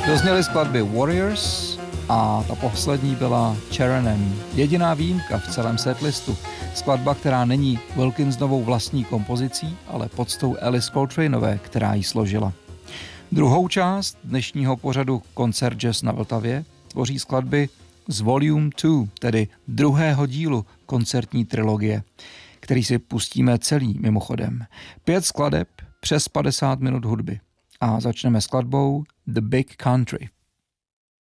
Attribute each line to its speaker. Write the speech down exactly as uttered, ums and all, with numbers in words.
Speaker 1: Dozněly skladby Warriors a ta poslední byla Charanem. Jediná výjimka v celém setlistu. Skladba, která není Wilkinsonovou vlastní kompozicí, ale podstou Alice Coltraneové, která ji složila. Druhou část dnešního pořadu Koncert Jazz na Vltavě tvoří skladby z Volume dva, tedy druhého dílu koncertní trilogie, který si pustíme celý mimochodem. Pět skladeb, přes padesát minut hudby. A začneme skladbou The Big Country.